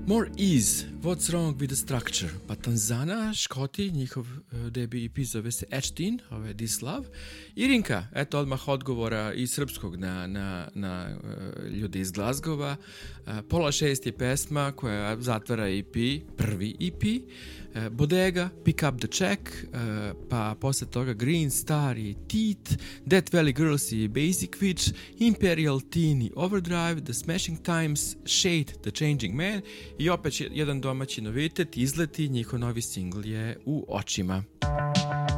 More Ease, What's Wrong with the Structure, pa Tanzana, Škoti, njihov debi EP zove se Etched In, ovo je This Love. Irinka, eto odmah odgovora i srpskog na ljude iz Glazgova. Pola 6 je pesma koja zatvara EP, prvi EP. Bodega, Pick Up the Check, pa posle toga Green Star i Teeth, Death Valley Girls i Basic Witch, Imperial Teen i Overdrive, The Smashing Times, Shade, The Changing Man i opet jedan domaći novitet, Izleti, njihov novi singl je U očima.